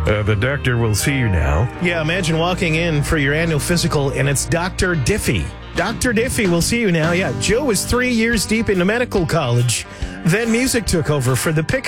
The doctor will see you now. Yeah, imagine walking in for your annual physical and it's Dr. Diffie. Dr. Diffie will see you now. Yeah, Joe was 3 years deep into medical college. Then music took over for the pick.